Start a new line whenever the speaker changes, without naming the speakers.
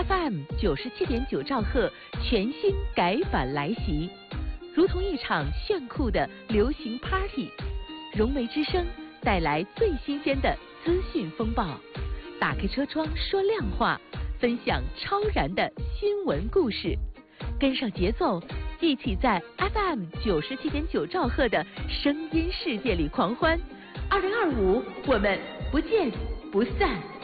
FM 97.9兆赫全新改版来袭，如同一场炫酷的流行 Party。融媒之声带来最新鲜的资讯风暴，打开车窗说亮话，分享超燃的新闻故事，跟上节奏，一起在 FM 97.9兆赫的声音世界里狂欢。2025，我们不见不散。